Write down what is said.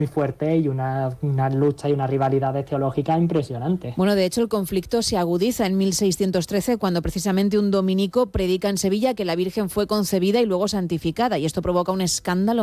muy fuerte y una lucha y una rivalidad teológica impresionante. Bueno, de hecho el conflicto se agudiza en 1613 cuando precisamente un dominico predica en Sevilla que la Virgen fue concebida y luego santificada, y esto provoca un escándalo